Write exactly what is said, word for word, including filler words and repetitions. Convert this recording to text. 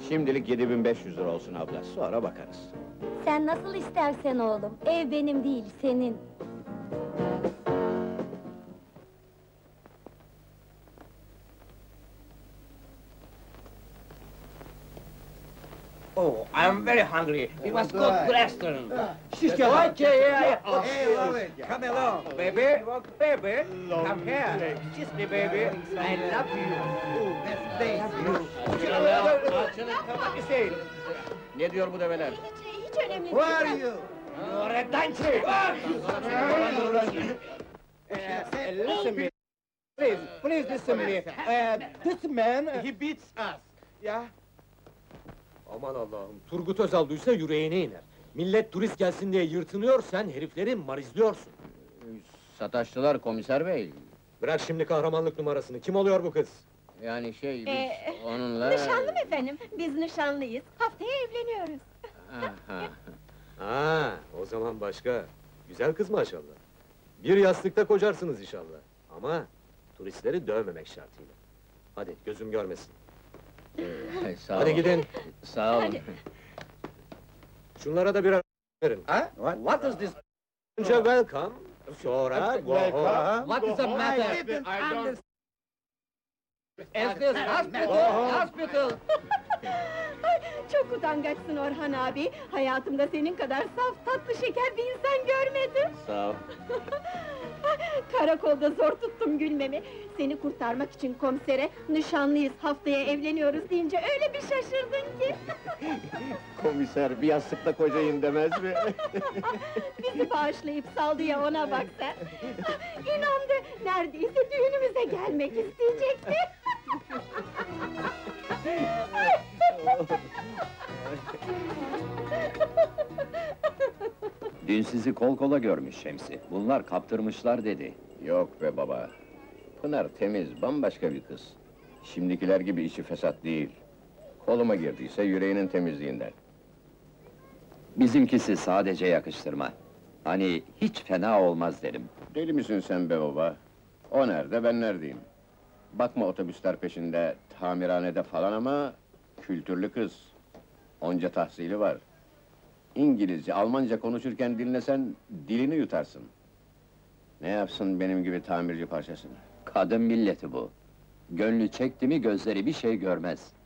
Şimdilik yedi bin beş yüz lira olsun abla, sonra bakarız. Sen nasıl istersen oğlum, ev benim değil, senin. Oh, I'm very hungry. We must go to the restaurant. Şişke! Okay, yeah, yeah. Hey, wait, Come along, baby. Baby, come here. Kiss me, baby. I love you. That's base. Açılın, kapat Hüseyin. Ne diyor bu develer? Hiç, hiç önemli Who are you? Redanci! Listen me. Please, please listen me. Uh, this man, he beats us. Yeah? Aman Allah'ım, Turgut Özal duysa yüreğine iner. Millet turist gelsin diye yırtınıyor, sen herifleri marizliyorsun. Sataştılar komiser bey. Bırak şimdi kahramanlık numarasını, kim oluyor bu kız? Yani şey, biz Ee, onunla... Nişanlım efendim, biz nişanlıyız. Haftaya evleniyoruz. Aha. Ha, o zaman başka. Güzel kız maşallah. Bir yastıkta kocarsınız inşallah. Ama turistleri dövmemek şartıyla. Hadi, gözüm görmesin. Ee, sağ Hadi ol. gidin. Sağ olun. Hadi. Şunlara da birer verin. Huh? What is this? Önce welcome, sonra go home. What is the matter? I didn't understand. Is this hospital? Hospital! Ay, çok utangaçsın Orhan abi. Hayatımda senin kadar saf, tatlı şeker bir insan görmedim. Sağ ol. Karakolda zor tuttum gülmemi. Seni kurtarmak için komisere, nişanlıyız, haftaya evleniyoruz deyince öyle bir şaşırdın ki. Komiser, bir yastıkta kocayın demez mi? Bizi bağışlayıp saldı ya, ona bak sen. İnandı, neredeyse düğünümüze gelmek isteyecekti. Dün sizi kol kola görmüş Şemsi. Bunlar kaptırmışlar dedi. Yok be baba. Pınar temiz, bambaşka bir kız. Şimdikiler gibi içi fesat değil. Koluma girdiyse yüreğinin temizliğinden. Bizimkisi sadece yakıştırma. Hani hiç fena olmaz derim. Deli misin sen be baba? O nerede, ben neredeyim? Bakma otobüsler peşinde, tamirhanede falan ama... ...kültürlü kız. Onca tahsili var. İngilizce, Almanca konuşurken dinlesen, dilini yutarsın. Ne yapsın benim gibi tamirci parçasını? Kadın milleti bu. Gönlü çekti mi gözleri bir şey görmez.